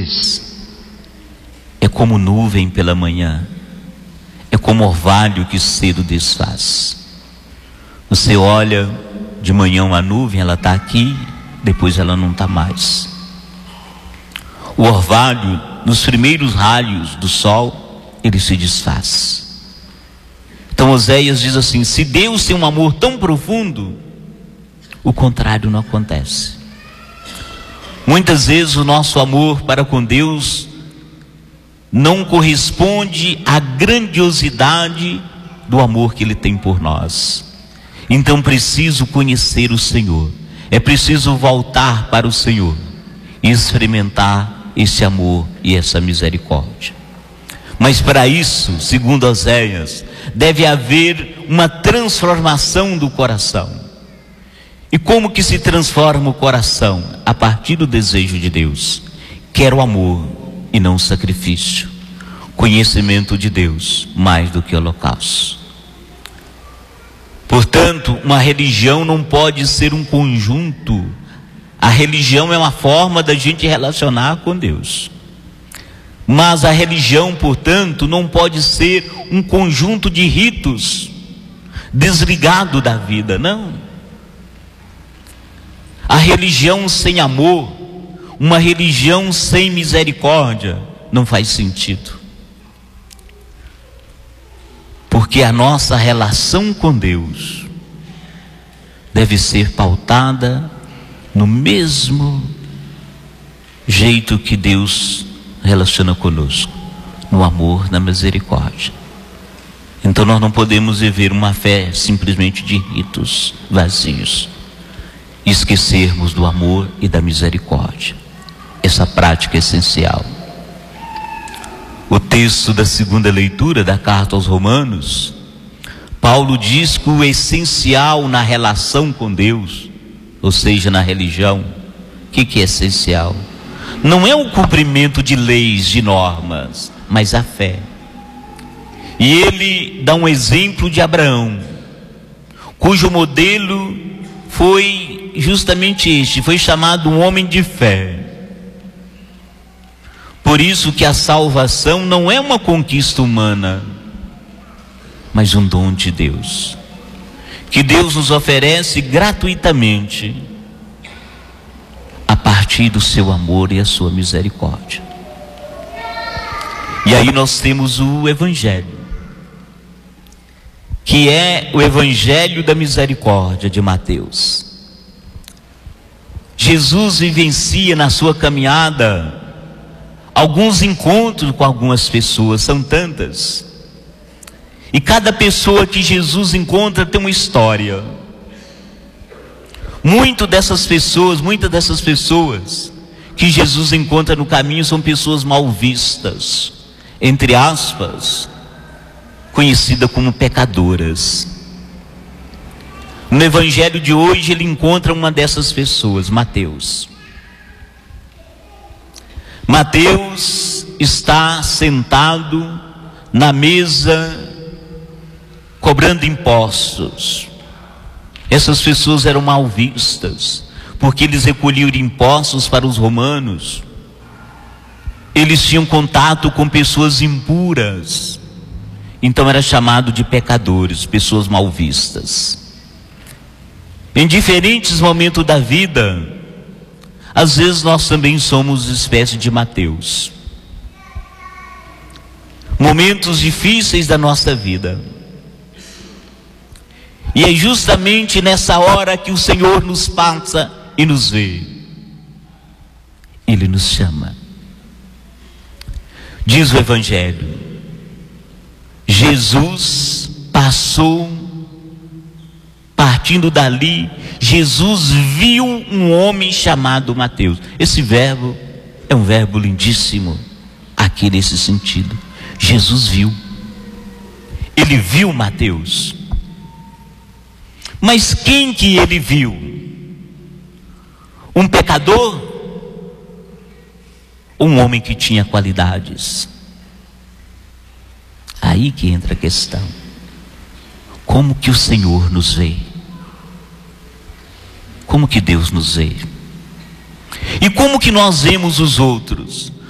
vocês é como nuvem pela manhã, é como orvalho que cedo desfaz. Você olha de manhã uma nuvem, ela está aqui, depois ela não está mais. O orvalho, nos primeiros raios do sol, ele se desfaz. Então Oséias diz assim: se Deus tem um amor tão profundo, o contrário não acontece. Muitas vezes o nosso amor para com Deus não corresponde à grandiosidade do amor que Ele tem por nós. Então preciso conhecer o Senhor, é preciso voltar para o Senhor e experimentar esse amor e essa misericórdia. Mas para isso, segundo Oséias, deve haver uma transformação do coração. E como que se transforma o coração? A partir do desejo de Deus. Quero amor e não sacrifício, conhecimento de Deus mais do que holocausto. Portanto, uma religião não pode ser um conjunto. A religião é uma forma da gente relacionar com Deus, mas a religião, portanto, não pode ser um conjunto de ritos desligado da vida, não. A religião sem amor, uma religião sem misericórdia, não faz sentido. Porque a nossa relação com Deus deve ser pautada no mesmo jeito que Deus relaciona conosco, no amor, na misericórdia. Então nós não podemos viver uma fé simplesmente de ritos vazios, esquecermos do amor e da misericórdia. Essa prática é essencial. O texto da segunda leitura da carta aos Romanos, Paulo diz que o essencial na relação com Deus, ou seja, na religião, o que é essencial? Não é o cumprimento de leis, de normas, mas a fé. E ele dá um exemplo de Abraão, cujo modelo foi justamente este, foi chamado um homem de fé. Por isso que a salvação não é uma conquista humana, mas um dom de Deus, que Deus nos oferece gratuitamente, a partir do seu amor e a sua misericórdia. E aí nós temos o Evangelho, que é o Evangelho da misericórdia de Mateus. Jesus vivencia na sua caminhada alguns encontros com algumas pessoas, são tantas, e cada pessoa que Jesus encontra tem uma história. Muitas dessas pessoas que Jesus encontra no caminho são pessoas mal vistas, entre aspas, conhecidas como pecadoras. No evangelho de hoje ele encontra uma dessas pessoas, Mateus. Mateus está sentado na mesa cobrando impostos. Essas pessoas eram mal vistas, porque eles recolhiam impostos para os romanos. Eles tinham contato com pessoas impuras, então era chamado de pecadores, pessoas mal vistas. Em diferentes momentos da vida, às vezes nós também somos espécie de Mateus. Momentos difíceis da nossa vida. E é justamente nessa hora que o Senhor nos passa e nos vê. Ele nos chama. Diz o Evangelho: Jesus passou, partindo dali, Jesus viu um homem chamado Mateus. Esse verbo é um verbo lindíssimo aqui nesse sentido. Jesus viu. Ele viu Mateus. Mas quem que ele viu? Um pecador? Um homem que tinha qualidades? Aí que entra a questão. Como que o Senhor nos vê? Como que Deus nos vê? E como que nós vemos os outros?